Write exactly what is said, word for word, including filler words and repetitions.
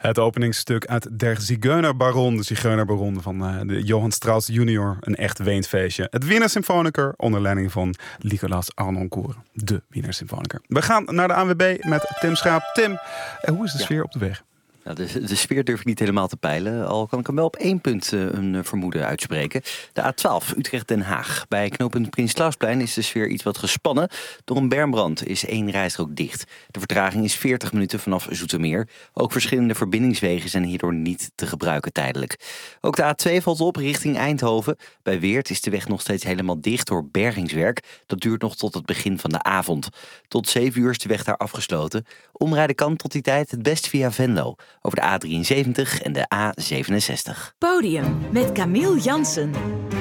Het openingsstuk uit Der Zigeunerbaron, de Zigeunerbaron van uh, de Johann Strauss junior. Een echt Weenfeestje. Het Wiener Symfoniker onder leiding van Nicolas Harnoncourt, de Wiener Symfoniker. We gaan naar de A N W B met Tim Schaap. Tim, hoe is de sfeer ja. op de weg? Nou, de, de sfeer durf ik niet helemaal te peilen. Al kan ik hem wel op één punt uh, een vermoeden uitspreken. De A twaalf, Utrecht-Den Haag. Bij knooppunt Prins Klausplein is de sfeer iets wat gespannen. Door een bermbrand is één rijstrook dicht. De vertraging is veertig minuten vanaf Zoetermeer. Ook verschillende verbindingswegen zijn hierdoor niet te gebruiken tijdelijk. Ook de A twee valt op richting Eindhoven. Bij Weert is de weg nog steeds helemaal dicht door bergingswerk. Dat duurt nog tot het begin van de avond. Tot zeven uur is de weg daar afgesloten. Omrijden kan tot die tijd het best via Venlo. Over de A drieënzeventig en de A zevenenzestig. Podium met Camille Jansen.